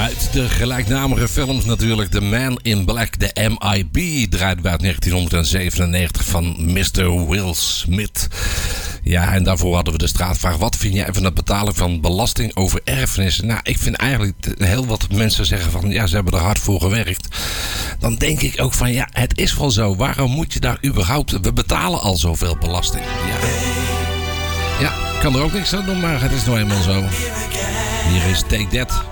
Uit de gelijknamige films natuurlijk. The Man in Black, de MIB, draaide uit 1997 van Mr. Will Smith. Ja, en daarvoor hadden we de straatvraag. Wat vind jij van het betalen van belasting over erfenissen? Nou, ik vind eigenlijk heel wat mensen zeggen van... ja, ze hebben er hard voor gewerkt. Dan denk ik ook van, ja, het is wel zo. Waarom moet je daar überhaupt... We betalen al zoveel belasting. Ja, ik kan er ook niks aan doen, maar het is nou eenmaal zo. Hier is Take That.